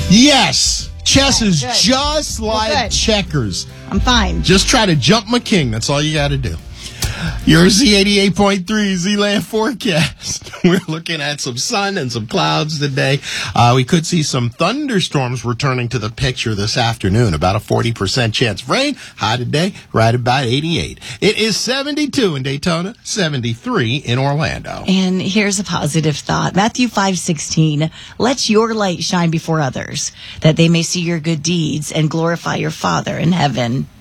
Yes. Chess is good. just like good. checkers. I'm fine. Just try to jump my king. That's all you got to do. Your Z88.3 Z-Land forecast. We're looking at some sun and some clouds today. We could see some thunderstorms returning to the picture this afternoon. About a 40% chance of rain. High today, right about 88. It is 72 in Daytona, 73 in Orlando. And here's a positive thought. Matthew 5:16. Let your light shine before others, that they may see your good deeds and glorify your Father in heaven.